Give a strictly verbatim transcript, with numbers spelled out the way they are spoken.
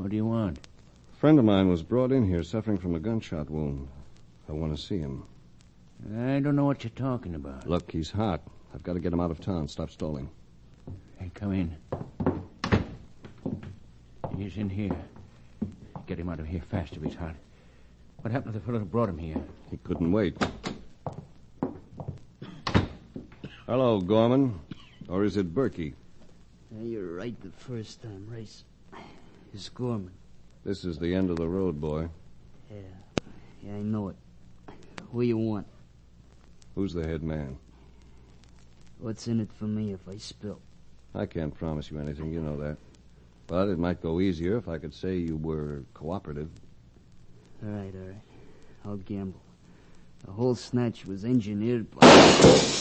What do you want? A friend of mine was brought in here suffering from a gunshot wound. I want to see him. I don't know what you're talking about. Look, he's hot. I've got to get him out of town. Stop stalling. Hey, come in. He's in here. Get him out of here fast if he's hot. What happened to the fellow who brought him here? He couldn't wait. Hello, Gorman. Or is it Berkey? Yeah, you're right the first time, Race. It's Gorman. This is the end of the road, boy. Yeah, yeah, I know it. What do you want? Who's the head man? What's in it for me if I spill? I can't promise you anything, you know that. But it might go easier if I could say you were cooperative. All right, all right. I'll gamble. The whole snatch was engineered by...